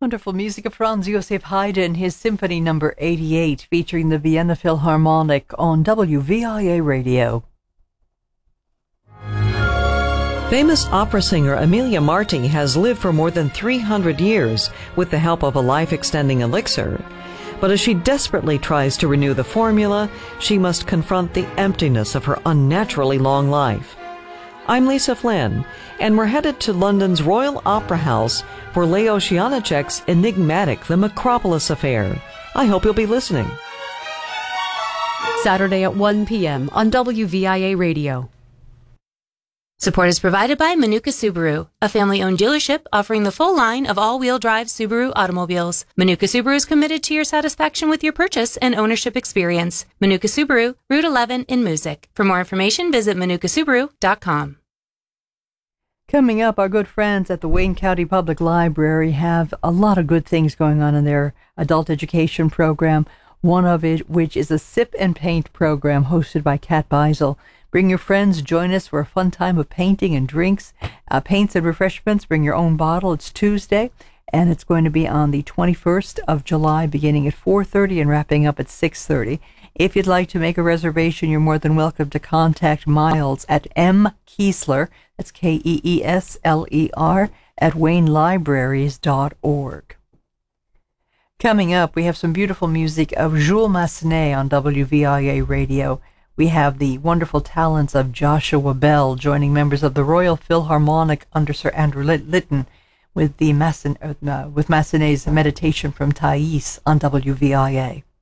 Wonderful music of Franz Josef Haydn, his Symphony Number 88, featuring the Vienna Philharmonic on WVIA Radio. Famous opera singer Emilia Marti has lived for more than 300 years with the help of a life-extending elixir. But as she desperately tries to renew the formula, she must confront the emptiness of her unnaturally long life. I'm Lisa Flynn, and we're headed to London's Royal Opera House for Leo Shianicek's enigmatic The Macropolis Affair. I hope you'll be listening. Saturday at 1 p.m. on WVIA Radio. Support is provided by Manuka Subaru, a family-owned dealership offering the full line of all-wheel drive Subaru automobiles. Manuka Subaru is committed to your satisfaction with your purchase and ownership experience. Manuka Subaru, Route 11 in Moosic. For more information, visit manukasubaru.com. Coming up, our good friends at the Wayne County Public Library have a lot of good things going on in their adult education program, one of it which is a Sip and Paint program hosted by Kat Beisel. Bring your friends, join us for a fun time of painting and drinks, paints and refreshments. Bring your own bottle. It's Tuesday, and it's going to be on the 21st of July, beginning at 4:30 and wrapping up at 6:30. If you'd like to make a reservation, you're more than welcome to contact Miles at mkeesler, that's Keesler, at waynelibraries.org. Coming up, we have some beautiful music of Jules Massenet on WVIA Radio. We have the wonderful talents of Joshua Bell joining members of the Royal Philharmonic under Sir Andrew Litton with Massenet's Meditation from Thais on WVIA.